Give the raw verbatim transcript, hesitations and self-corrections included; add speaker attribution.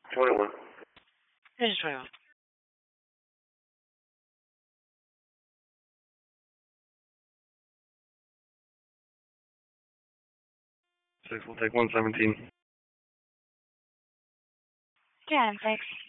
Speaker 1: twenty-one.
Speaker 2: Here's twenty-one.
Speaker 1: Six, we'll take one seventeen.
Speaker 2: Yeah, thanks.